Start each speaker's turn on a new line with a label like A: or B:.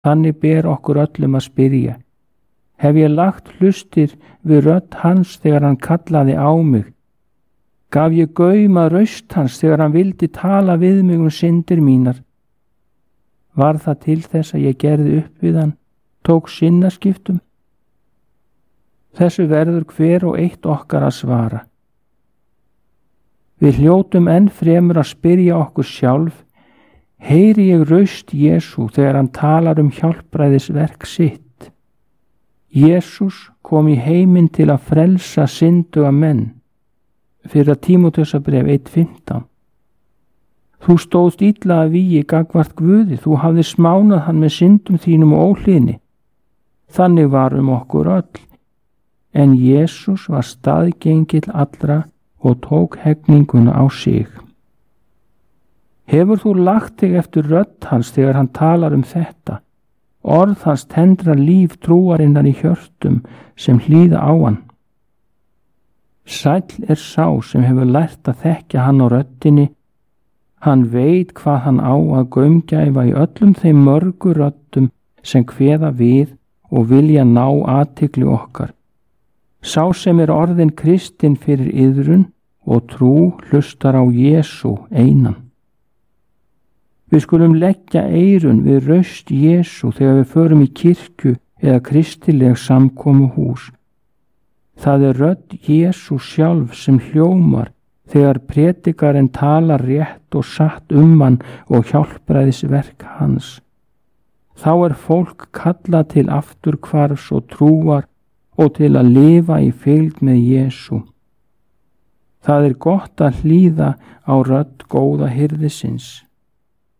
A: Þannig ber okkur öllum að spyrja: hef ég lagt hlustir við rödd hans þegar hann kallaði á mig? Gaf ég gaum að raust hans þegar hann vildi tala við mig syndir mínar? Var það til þess að ég gerði upp við hann, tók sinnaskiptum? Þessu verður hver og eitt okkar að svara. Við hljótum enn fremur að spyrja okkur sjálf: heyri ég raust Jesú þegar hann talar hjálpræðisverk sitt? Jesús kom í heiminn til að frelsa synduga menn. Fyrra Tímóteusarbréf 1:15. Þú stóðst illa að vígi gagnvart Guði, þú hafðir smánað hann með syndum þínum og óhlýðni. Þannig var okkur öll, en Jesús var staðgengill allra og tók hegninguna á sig. Hefur þú lagt þig eftir rödd hans þegar hann talar þetta? Orð hans tendra líf trúarinnar í hjörtum sem hlýða á hann. Sæll sá sem hefur lært að þekkja hann á röddinni. Hann veit hvað hann á að gaumgæfa í öllum þeim mörgu röddum sem kveða við og vilja ná athygli okkar. Sá sem orðinn kristinn fyrir iðrun og trú hlustar á Jesú einan. Við skulum leggja eyrun við raust Jesú þegar við förum í kirkju eða kristileg samkomuhús. Það rödd Jesú sjálf sem hljómar þegar predikarinn talar rétt og satt hann og hjálpræðisverk hans. Þá fólk kallað til afturhvarfs og trúar og til að lifa í fylgd með Jesú. Það gott að hlýða á rödd góða hirðisins.